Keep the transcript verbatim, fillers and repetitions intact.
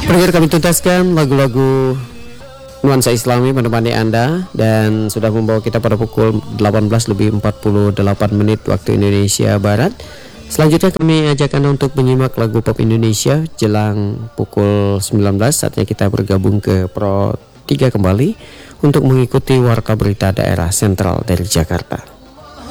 Pendengar, kami tuntaskan lagu-lagu nuansa Islami menemani Anda dan sudah membawa kita pada pukul delapan belas lebih empat puluh delapan menit waktu Indonesia Barat. Selanjutnya kami ajak Anda untuk menyimak lagu pop Indonesia jelang pukul sembilan belas. Saatnya kita bergabung ke Pro tiga kembali untuk mengikuti warta berita daerah sentral dari Jakarta.